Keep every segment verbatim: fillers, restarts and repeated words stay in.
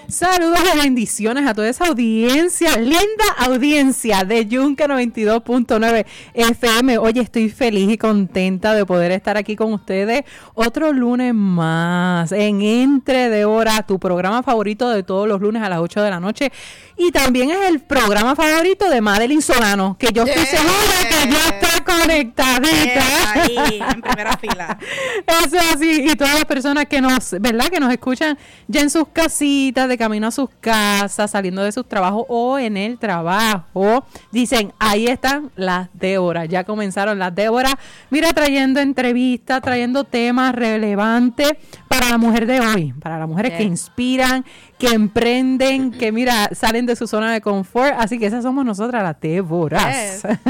Saludos y bendiciones a toda esa audiencia, linda audiencia de Yunque noventa y dos punto nueve F M. Oye, estoy feliz y contenta de poder estar aquí con ustedes otro lunes más en Entre de Hora, tu programa favorito de todos los lunes a las ocho de la noche. Y también es el programa favorito de Madeline Solano, que yo estoy yeah. segura que ya está conectadita. Yeah, ahí, en primera fila. Eso es así. Y todas las personas que nos, ¿verdad? Que nos escuchan ya en sus casitas, de camino a sus casas, saliendo de sus trabajos o en el trabajo, dicen, ahí están las Déboras. Ya comenzaron las Déboras. Mira, trayendo entrevistas, trayendo temas relevantes para la mujer de hoy, para las mujeres yeah. que inspiran, que emprenden, que mira, salen de su zona de confort. Así que esas somos nosotras, las Déboras. Yes.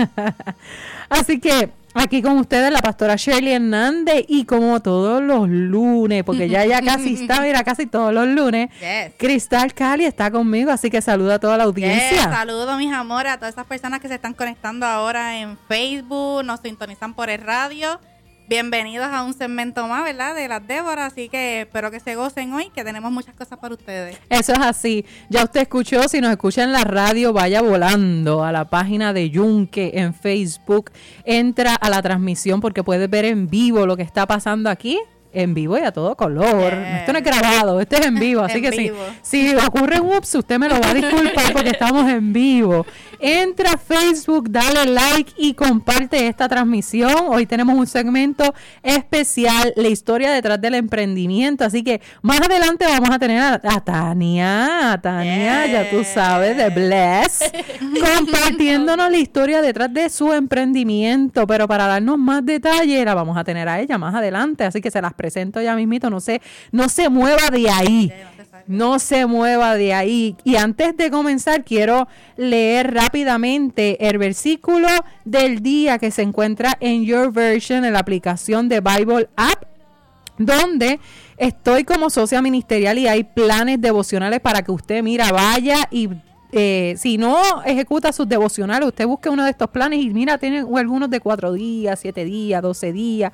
Así que aquí con ustedes la pastora Shirley Hernández y como todos los lunes, porque ya ya casi está, mira, casi todos los lunes, yes. Cristal Cali está conmigo, así que saluda a toda la audiencia. Yes, saludo, mis amores, a todas esas personas que se están conectando ahora en Facebook, nos sintonizan por el radio. Bienvenidos a un segmento más, ¿verdad? De las Déboras, así que espero que se gocen hoy, que tenemos muchas cosas para ustedes. Eso es así. Ya usted escuchó, si nos escucha en la radio, vaya volando a la página de Yunque en Facebook, entra a la transmisión porque puedes ver en vivo lo que está pasando aquí. En vivo y a todo color. Yeah. Esto no es grabado, esto es en vivo. Así que si, si ocurre un ups, usted me lo va a disculpar porque estamos en vivo. Entra a Facebook, dale like y comparte esta transmisión. Hoy tenemos un segmento especial, la historia detrás del emprendimiento. Así que más adelante vamos a tener a, a Tania, a Tania, yeah. ya tú sabes, de Bless, compartiéndonos la historia detrás de su emprendimiento. Pero para darnos más detalles, la vamos a tener a ella más adelante. Así que se las presento ya mismito, no se, no se mueva de ahí, no se mueva de ahí. Y antes de comenzar, quiero leer rápidamente el versículo del día que se encuentra en Your Version, en la aplicación de Bible App, donde estoy como socia ministerial y hay planes devocionales para que usted, mira, vaya y Eh, si no ejecuta sus devocionales, usted busque uno de estos planes y mira, tiene algunos de cuatro días, siete días, doce días,